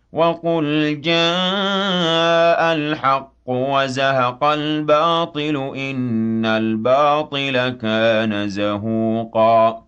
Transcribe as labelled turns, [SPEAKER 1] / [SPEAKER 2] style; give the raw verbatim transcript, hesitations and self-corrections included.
[SPEAKER 1] وَقُلْ جَاءَ الْحَقُّ وَزَهَقَ الْبَاطِلُ ۚ إِنَّ الْبَاطِلَ كَانَ زَهُوقًا